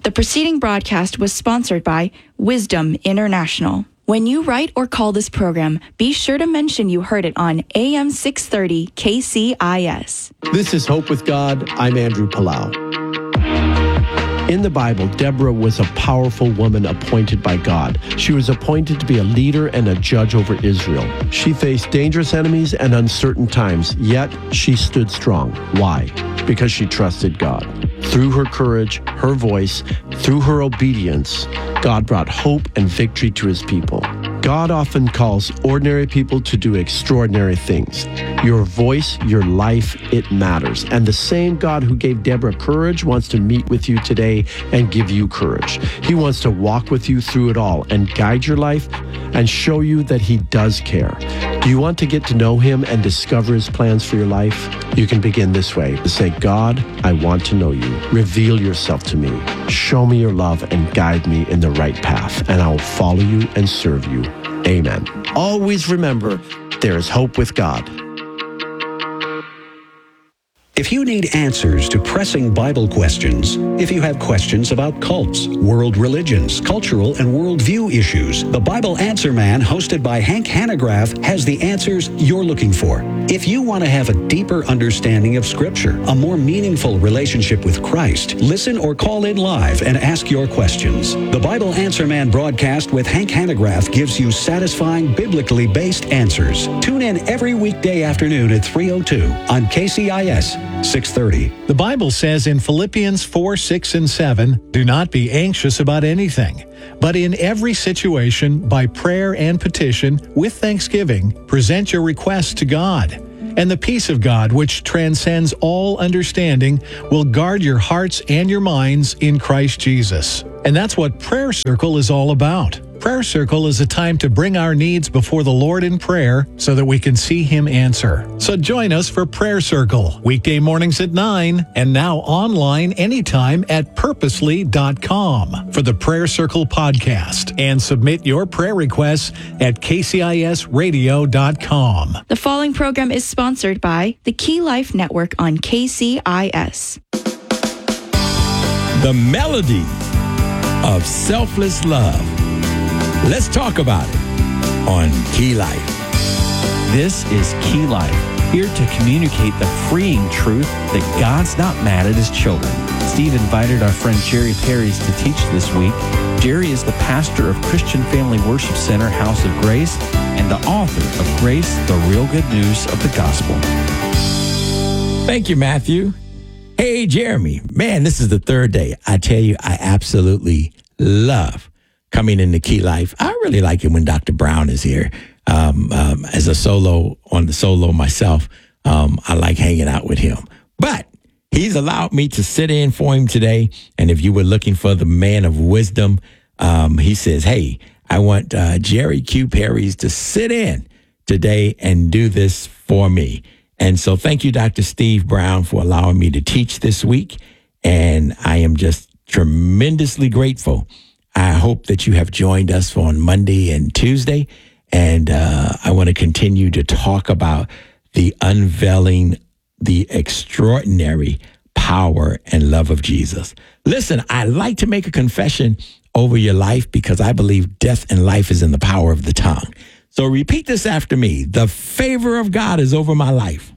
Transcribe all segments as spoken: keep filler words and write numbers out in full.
The preceding broadcast was sponsored by Wisdom International. When you write or call this program, be sure to mention you heard it on A M six thirty K C I S. This is Hope with God. I'm Andrew Palau. In the Bible, Deborah was a powerful woman appointed by God. She was appointed to be a leader and a judge over Israel. She faced dangerous enemies and uncertain times, yet she stood strong. Why? Because she trusted God. Through her courage, her voice, through her obedience, God brought hope and victory to his people. God often calls ordinary people to do extraordinary things. Your voice, your life, it matters. And the same God who gave Deborah courage wants to meet with you today and give you courage. He wants to walk with you through it all and guide your life and show you that he does care. Do you want to get to know him and discover his plans for your life? You can begin this way. Say, God, I want to know you. Reveal yourself to me. Show me your love and guide me in the right path, and I will follow you and serve you. Amen. Always remember, there is hope with God. If you need answers to pressing Bible questions, if you have questions about cults, world religions, cultural and worldview issues, the Bible Answer Man, hosted by Hank Hanegraaff, has the answers you're looking for. If you want to have a deeper understanding of Scripture, a more meaningful relationship with Christ, listen or call in live and ask your questions. The Bible Answer Man broadcast with Hank Hanegraaff gives you satisfying, biblically based answers. Tune in every weekday afternoon at three oh two on K C I S six thirty. The Bible says in Philippians four, six, and seven, do not be anxious about anything, but in every situation, by prayer and petition, with thanksgiving, present your requests to God. And the peace of God, which transcends all understanding, will guard your hearts and your minds in Christ Jesus. And that's what Prayer Circle is all about. Prayer Circle is a time to bring our needs before the Lord in prayer so that we can see Him answer. So join us for Prayer Circle, weekday mornings at nine, and now online anytime at purposely dot com for the Prayer Circle podcast. And submit your prayer requests at K C I S radio dot com. The following program is sponsored by the Key Life Network on K C I S. The melody of selfless love. Let's talk about it on Key Life. This is Key Life, here to communicate the freeing truth that God's not mad at his children. Steve invited our friend Jerry Perrys to teach this week. Jerry is the pastor of Christian Family Worship Center, House of Grace, and the author of Grace, the Real Good News of the Gospel. Thank you, Matthew. Hey, Jeremy. Man, this is the third day. I tell you, I absolutely love coming into Key Life. I really like it when Doctor Brown is here. Um, um, as a solo, on the solo myself, um, I like hanging out with him. But he's allowed me to sit in for him today. And if you were looking for the man of wisdom, um, he says, hey, I want uh, Jerry Q. Perrys to sit in today and do this for me. And so thank you, Doctor Steve Brown, for allowing me to teach this week. And I am just tremendously grateful. I hope that you have joined us for on Monday and Tuesday. And uh, I want to continue to talk about the unveiling, the extraordinary power and love of Jesus. Listen, I like to make a confession over your life because I believe death and life is in the power of the tongue. So repeat this after me. The favor of God is over my life.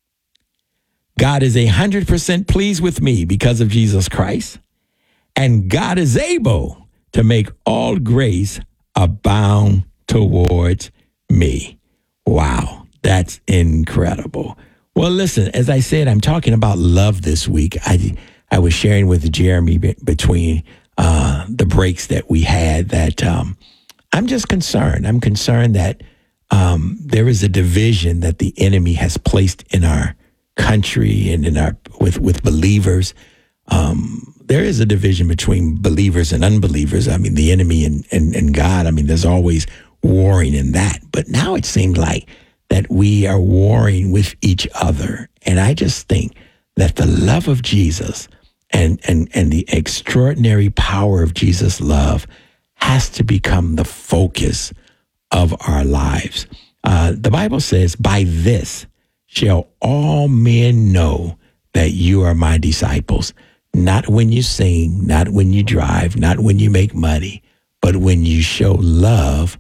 God is one hundred percent pleased with me because of Jesus Christ. And God is able to make all grace abound towards me. Wow, that's incredible. Well, listen, as I said, I'm talking about love this week. I I was sharing with Jeremy be, between uh, the breaks that we had that um, I'm just concerned. I'm concerned that um, there is a division that the enemy has placed in our country and in our with with believers. Um, there is a division between believers and unbelievers. I mean, the enemy and, and, and God, I mean, there's always warring in that. But now it seems like that we are warring with each other. And I just think that the love of Jesus and, and, and the extraordinary power of Jesus' love has to become the focus of our lives. Uh, the Bible says, by this shall all men know that you are my disciples. not when you sing, not when you drive, not when you make money, but when you show love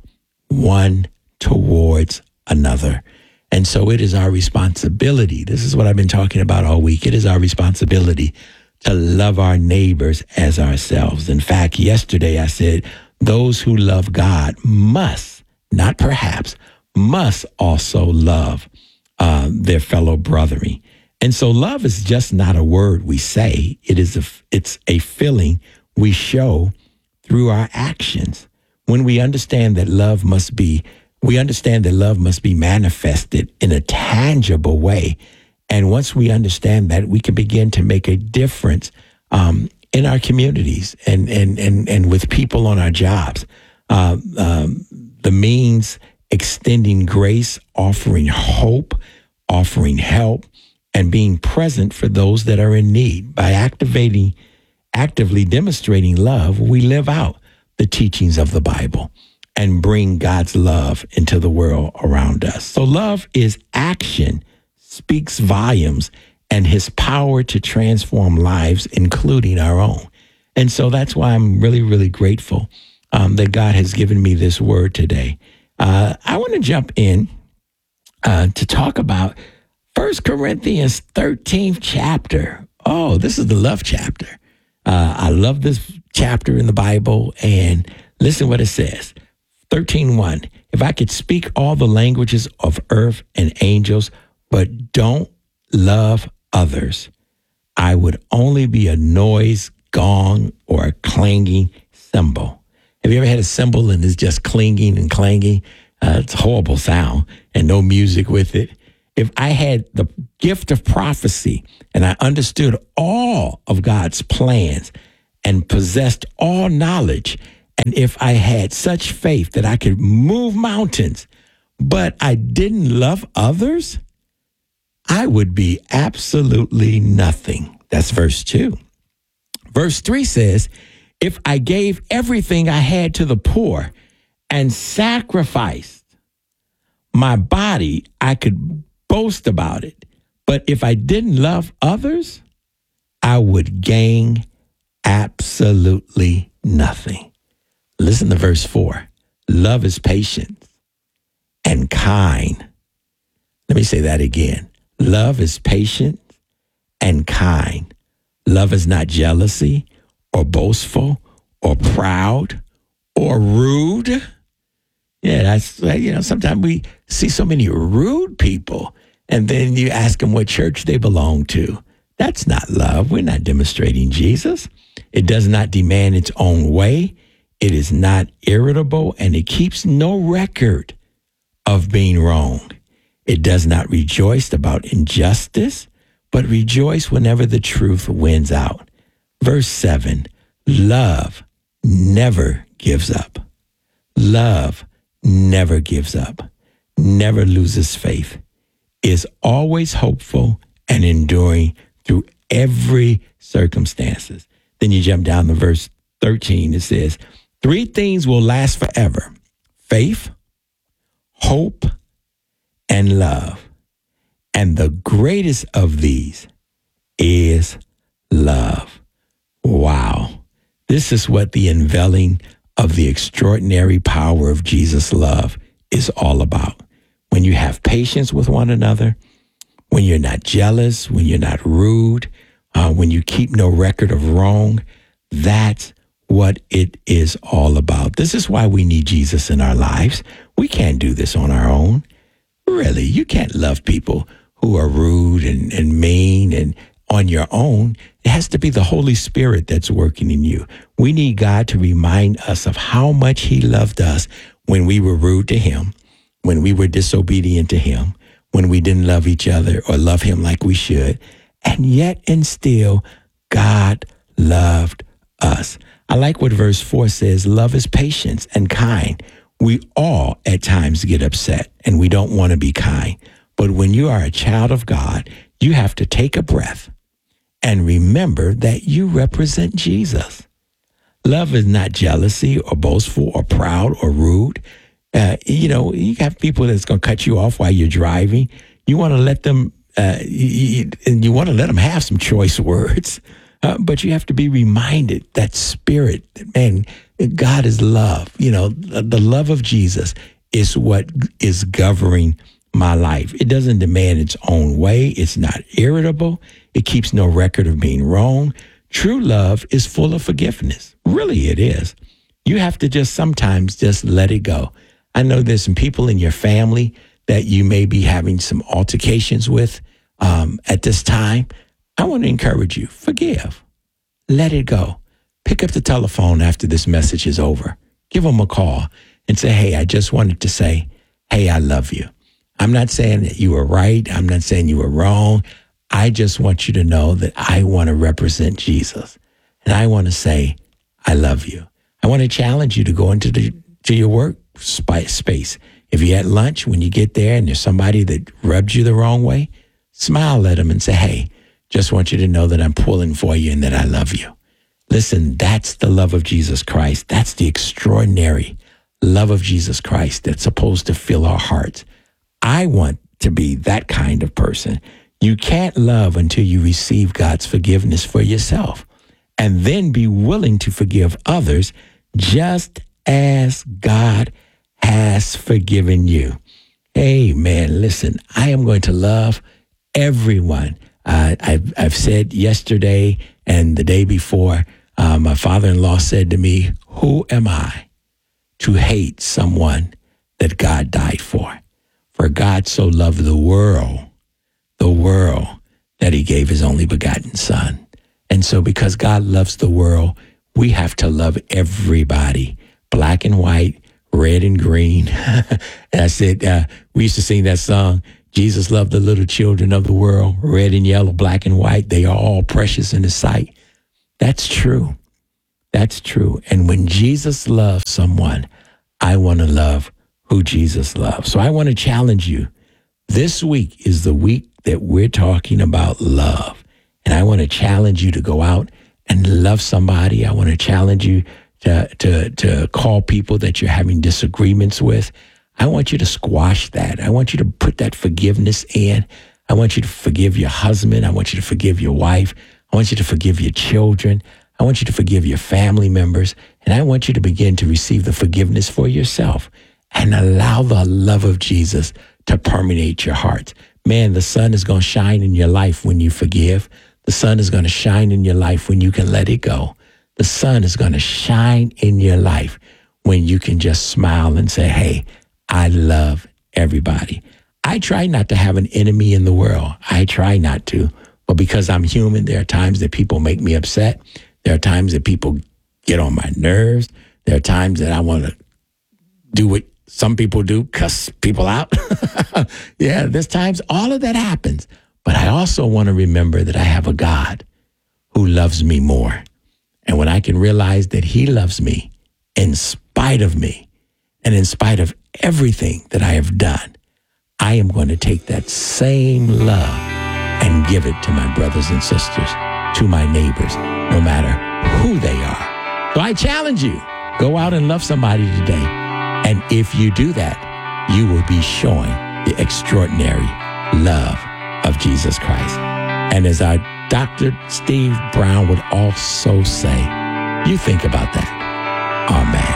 one towards another. And so it is our responsibility. This is what I've been talking about all week. It is our responsibility to love our neighbors as ourselves. In fact, yesterday I said, those who love God must, not perhaps, must also love uh, their fellow brethren. And so love is just not a word we say. It is a, it's a feeling we show through our actions. When we understand that love must be, we understand that love must be manifested in a tangible way. And once we understand that, we can begin to make a difference um, in our communities and, and, and, and with people on our jobs. Uh, um, the means extending grace, offering hope, offering help, and being present for those that are in need. By activating, actively demonstrating love, we live out the teachings of the Bible and bring God's love into the world around us. So love is action, speaks volumes, and his power to transform lives, including our own. And so that's why I'm really, really grateful um, that God has given me this word today. Uh, I want to jump in uh, to talk about First Corinthians thirteenth chapter. Oh, this is the love chapter. Uh, I love this chapter in the Bible. And listen what it says. thirteen one. If I could speak all the languages of earth and angels, but don't love others, I would only be a noise, gong, or a clanging cymbal. Have you ever had a cymbal and it's just clinging and clanging? Uh, it's a horrible sound and no music with it. If I had the gift of prophecy and I understood all of God's plans and possessed all knowledge, and if I had such faith that I could move mountains, but I didn't love others, I would be absolutely nothing. That's verse two. Verse three says, if I gave everything I had to the poor and sacrificed my body, I could boast about it. But if I didn't love others, I would gain absolutely nothing. Listen to verse four. Love is patient and kind. Let me say that again. Love is patient and kind. Love is not jealousy or boastful or proud or rude. Yeah, that's, you know, sometimes we see so many rude people and then you ask them what church they belong to. That's not love. We're not demonstrating Jesus. It does not demand its own way. It is not irritable, and it keeps no record of being wrong. It does not rejoice about injustice, but rejoice whenever the truth wins out. Verse seven, love never gives up. Love never gives up, never loses faith, is always hopeful and enduring through every circumstances. Then you jump down to verse thirteen. It says, three things will last forever: faith, hope, and love. And the greatest of these is love. Wow. This is what the unveiling of the extraordinary power of Jesus' love is all about. When you have patience with one another, when you're not jealous, when you're not rude, uh, when you keep no record of wrong, that's what it is all about. This is why we need Jesus in our lives. We can't do this on our own. Really, you can't love people who are rude and, and mean and on your own. It has to be the Holy Spirit that's working in you. We need God to remind us of how much he loved us when we were rude to him, when we were disobedient to him, when we didn't love each other or love him like we should. And yet and still, God loved us. I like what verse four says, love is patient and kind. We all at times get upset and we don't want to be kind. But when you are a child of God, you have to take a breath and remember that you represent Jesus. Love is not jealousy or boastful or proud or rude. Uh, you know, you have people that's going to cut you off while you're driving. You want to let them, uh, you, and you want to let them have some choice words. Uh, but you have to be reminded that spirit, that, man, God is love. You know, the love of Jesus is what is governing my life. It doesn't demand its own way. It's not irritable. It keeps no record of being wrong. True love is full of forgiveness. Really, it is. You have to just sometimes just let it go. I know there's some people in your family that you may be having some altercations with um, at this time. I want to encourage you, forgive. Let it go. Pick up the telephone after this message is over. Give them a call and say, hey, I just wanted to say, hey, I love you. I'm not saying that you were right. I'm not saying you were wrong. I just want you to know that I want to represent Jesus. And I want to say, I love you. I want to challenge you to go into the to your work space. If you're at lunch, when you get there and there's somebody that rubbed you the wrong way, smile at them and say, hey, just want you to know that I'm pulling for you and that I love you. Listen, that's the love of Jesus Christ. That's the extraordinary love of Jesus Christ that's supposed to fill our hearts. I want to be that kind of person. You can't love until you receive God's forgiveness for yourself and then be willing to forgive others just as God has forgiven you. Amen. Listen, I am going to love everyone. Uh, I've, I've said yesterday and the day before, uh, my father-in-law said to me, who am I to hate someone that God died for? For God so loved the world, the world, that he gave his only begotten son. And so because God loves the world, we have to love everybody, black and white, red and green. And I said, uh, we used to sing that song, Jesus loved the little children of the world, red and yellow, black and white. They are all precious in his sight. That's true. That's true. And when Jesus loves someone, I want to love who Jesus loves. So I want to challenge you. This week is the week that we're talking about love. And I want to challenge you to go out and love somebody. I want to challenge you to, to, to call people that you're having disagreements with. I want you to squash that. I want you to put that forgiveness in. I want you to forgive your husband. I want you to forgive your wife. I want you to forgive your children. I want you to forgive your family members. And I want you to begin to receive the forgiveness for yourself and allow the love of Jesus to permeate your heart. Man, the sun is going to shine in your life when you forgive. The sun is going to shine in your life when you can let it go. The sun is going to shine in your life when you can just smile and say, hey, I love everybody. I try not to have an enemy in the world. I try not to. But because I'm human, there are times that people make me upset. There are times that people get on my nerves. There are times that I want to do what some people do, cuss people out. Yeah, there's times all of that happens. But I also want to remember that I have a God who loves me more. And when I can realize that he loves me in spite of me and in spite of everything that I have done, I am going to take that same love and give it to my brothers and sisters, to my neighbors, no matter who they are. So I challenge you, go out and love somebody today. And if you do that, you will be showing the extraordinary love of Jesus Christ. And as our Doctor Steve Brown would also say, you think about that. Amen.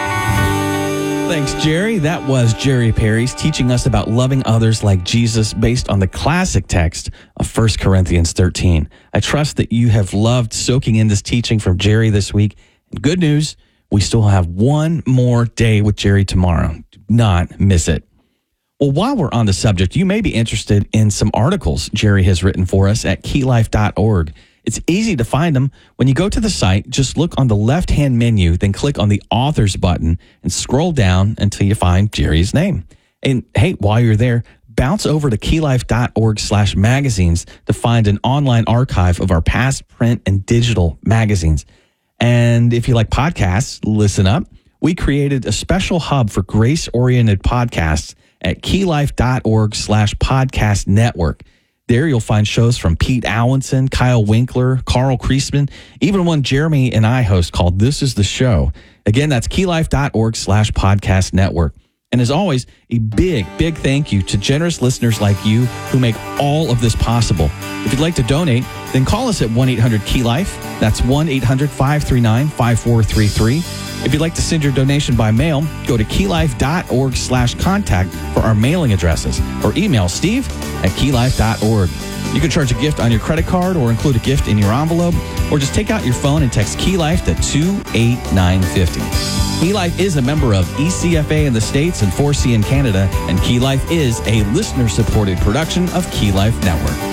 Thanks, Jerry. That was Jerry Parry's teaching us about loving others like Jesus based on the classic text of First Corinthians thirteen. I trust that you have loved soaking in this teaching from Jerry this week. And good news, we still have one more day with Jerry tomorrow. Do not miss it. Well, while we're on the subject, you may be interested in some articles Jerry has written for us at key life dot org. It's easy to find them. When you go to the site, just look on the left-hand menu, then click on the authors button and scroll down until you find Jerry's name. And hey, while you're there, bounce over to key life dot org slash magazines to find an online archive of our past print and digital magazines. And if you like podcasts, listen up. We created a special hub for grace-oriented podcasts at key life dot org slash podcast network. There you'll find shows from Pete Allenson, Kyle Winkler, Carl Kreisman, even one Jeremy and I host called This Is the Show. Again, that's key life dot org slash podcast network. And as always, a big, big thank you to generous listeners like you who make all of this possible. If you'd like to donate, then call us at one eight hundred key life. That's one eight hundred five three nine five four three three. If you'd like to send your donation by mail, go to keylife.org slash contact for our mailing addresses, or email steve at keylife dot org. You can charge a gift on your credit card or include a gift in your envelope, or just take out your phone and text KeyLife to two eight nine five zero. KeyLife is a member of E C F A in the States and four C in Canada, and KeyLife is a listener-supported production of KeyLife Network.